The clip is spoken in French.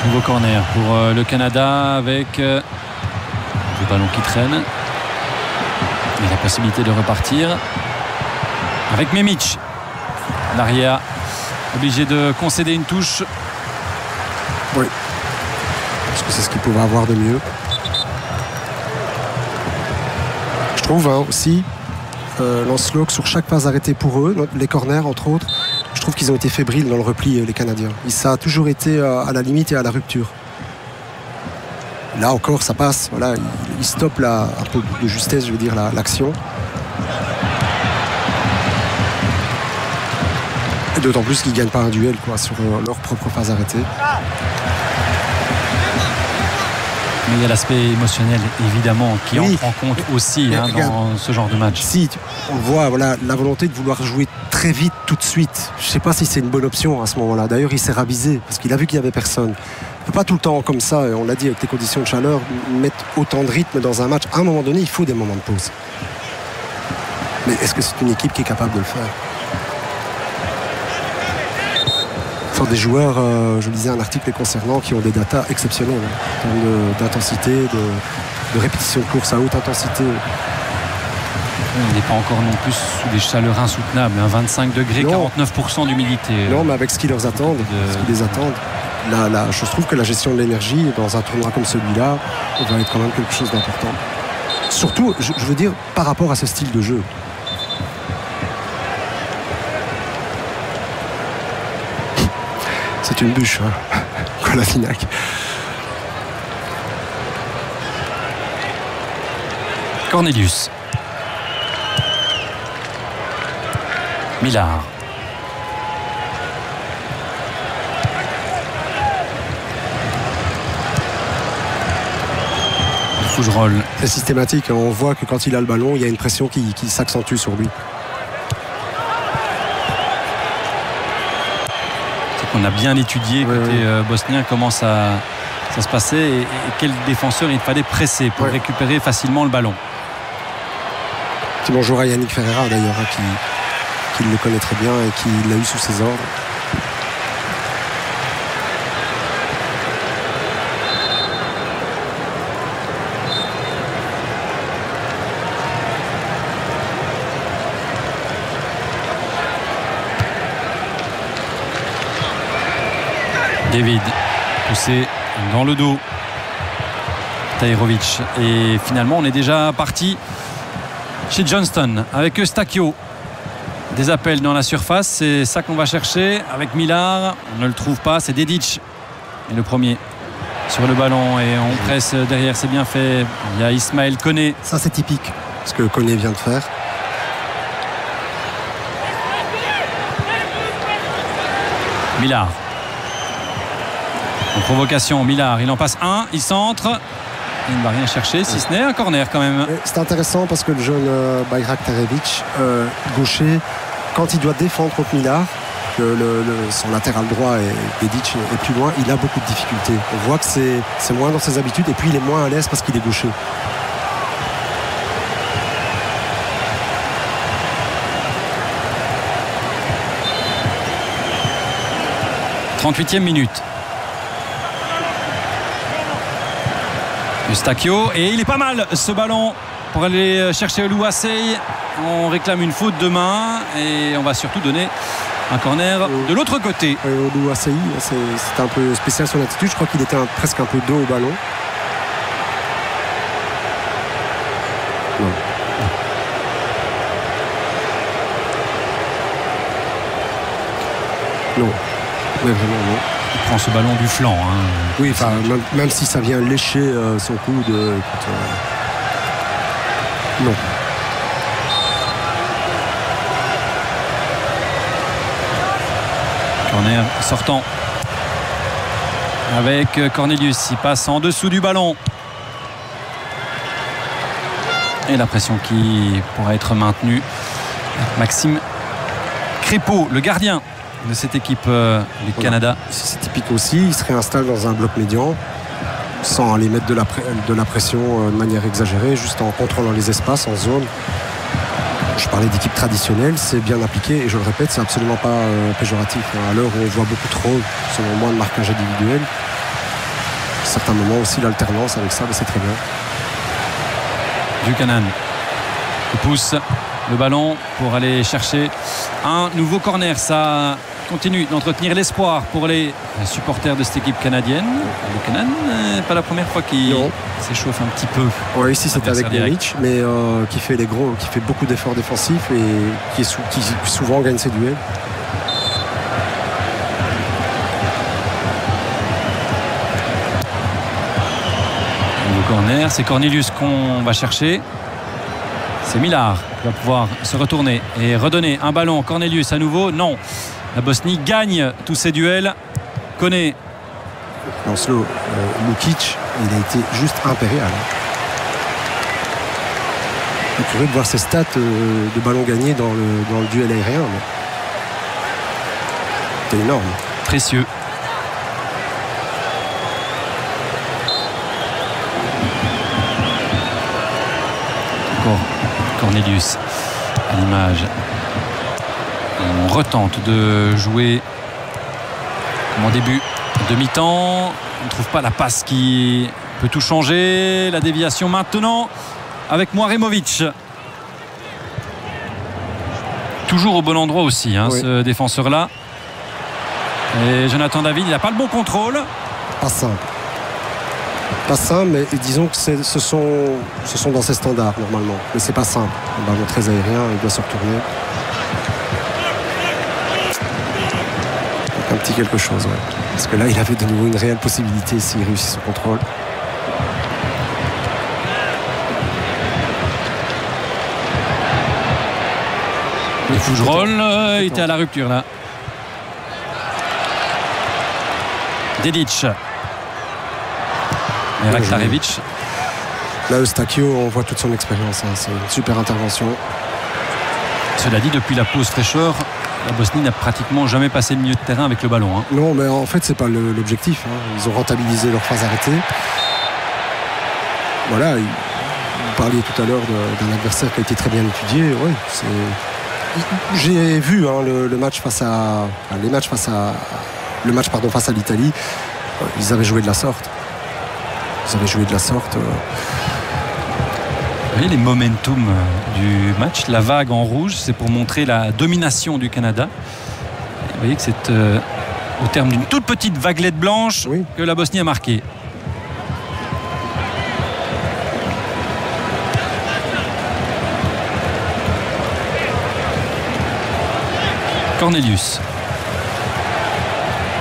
Nouveau corner pour le Canada avec le ballon qui traîne et la possibilité de repartir avec Memic. L'arrière obligé de concéder une touche. Oui, parce que c'est ce qu'il pouvait avoir de mieux. Je trouve aussi Lancelot, sur chaque phase arrêtée pour eux, les corners entre autres, je trouve qu'ils ont été fébriles dans le repli, les Canadiens. Ça a toujours été à la limite et à la rupture. Là encore ça passe, voilà, ils stoppent là, un peu de justesse, je veux dire, l'action. Et d'autant plus qu'ils ne gagnent pas un duel sur leur propre phase arrêtée. Mais il y a l'aspect émotionnel évidemment qui entre en compte aussi dans ce genre de match. Si on voit la volonté de vouloir jouer très vite tout de suite. Je ne sais pas si c'est une bonne option à ce moment-là. D'ailleurs il s'est ravisé parce qu'il a vu qu'il n'y avait personne. Il ne peut pas tout le temps comme ça, on l'a dit avec les conditions de chaleur, mettre autant de rythme dans un match. À un moment donné il faut des moments de pause. Mais est-ce que c'est une équipe qui est capable de le faire? Sur des joueurs, je lisais un article les concernant, qui ont des datas exceptionnelles en termes d'intensité, de répétition de course à haute intensité. On n'est pas encore non plus sous des chaleurs insoutenables, 25 degrés, non. 49% d'humidité. Non, mais avec ce qui les attend, je trouve que la gestion de l'énergie dans un tournoi comme celui-là va être quand même quelque chose d'important. Surtout, je veux dire, par rapport à ce style de jeu. C'est une bûche, Kolasinac. Cornelius. Millard. Fougerolles. C'est systématique, on voit que quand il a le ballon, il y a une pression qui s'accentue sur lui. On a bien étudié côté bosnien comment ça se passait et quel défenseur il fallait presser pour récupérer facilement le ballon. Petit bonjour à Yannick Ferreira d'ailleurs, qui le connaît très bien et qui l'a eu sous ses ordres. David poussé dans le dos. Tahirovic. Et finalement on est déjà parti chez Johnston avec Eustáquio. Des appels dans la surface, c'est ça qu'on va chercher avec Millard. On ne le trouve pas, c'est Dedic. Et le premier sur le ballon et on presse derrière, c'est bien fait. Il y a Ismaël Koné. Ça c'est typique, ce que Koné vient de faire. Millard. En provocation, Millard, il en passe un, il centre. Il ne va rien chercher, si ce n'est un corner quand même. C'est intéressant parce que le jeune Bajrak Tarevic, gaucher, quand il doit défendre contre Millard, son latéral droit et Dedic est plus loin, il a beaucoup de difficultés. On voit que c'est moins dans ses habitudes et puis il est moins à l'aise parce qu'il est gaucher. « 38e minute. Eustáquio et il est pas mal ce ballon pour aller chercher Oluwaseyi. On réclame une faute de main et on va surtout donner un corner de l'autre côté. Oluwaseyi, c'est un peu spécial son attitude. Je crois qu'il était presque un peu dos au ballon. Non. Mais vraiment non. Il prend ce ballon du flanc. Oui, enfin, même si ça vient lécher son coude. Non. Corner sortant. Avec Cornelius, il passe en dessous du ballon. Et la pression qui pourra être maintenue. Maxime Crépeau, le gardien de cette équipe du Canada. C'est typique aussi, il se réinstalle dans un bloc médian sans aller mettre de la pression de manière exagérée, juste en contrôlant les espaces en zone. Je parlais d'équipe traditionnelle, c'est bien appliqué et je le répète, c'est absolument pas péjoratif. À l'heure où on voit beaucoup trop, selon moi, de marquage individuel, certains moments aussi l'alternance avec ça, c'est très bien. Buchanan qui pousse le ballon pour aller chercher un nouveau corner. Ça continue d'entretenir l'espoir pour les supporters de cette équipe canadienne. Buchanan, pas la première fois qu'il s'échauffe un petit peu. Oui, ici c'était avec Nemec, mais qui fait beaucoup d'efforts défensifs et qui souvent gagne ses duels. Corner, c'est Cornelius qu'on va chercher. C'est Millar qui va pouvoir se retourner et redonner un ballon. Cornelius à nouveau, non. La Bosnie gagne tous ses duels. Koné. Lancelot, Lukic, il a été juste impérial. C'est curieux de voir ses stats de ballons gagnés dans le duel aérien. C'est énorme. Précieux. Cornelius à l'image. On retente de jouer comme en début de mi-temps. On ne trouve pas la passe qui peut tout changer. La déviation maintenant avec Moiremovic. Toujours au bon endroit aussi, oui. Ce défenseur-là. Et Jonathan David, il n'a pas le bon contrôle. Pas simple. Pas simple, mais disons que ce sont dans ses standards normalement. Mais c'est pas simple. Un ballon très aérien, il doit se retourner. Donc un petit quelque chose, ouais. Parce que là, il avait de nouveau une réelle possibilité s'il réussit son contrôle. Le Fougerolles était à la rupture là. Dedic. Et Raktarevic. Là, Eustáquio, on voit toute son expérience. C'est une super intervention. Cela dit, depuis la pause fraîcheur, la Bosnie n'a pratiquement jamais passé le milieu de terrain avec le ballon. Non, mais en fait, c'est pas l'objectif. Ils ont rentabilisé leur phase arrêtée. Voilà, vous parliez tout à l'heure d'un adversaire qui a été très bien étudié. Ouais, j'ai vu le match face à l'Italie. Ils avaient joué de la sorte. Vous voyez les momentum du match, la vague en rouge, c'est pour montrer la domination du Canada. Et vous voyez que c'est au terme d'une toute petite vaguelette blanche que la Bosnie a marqué. Cornelius.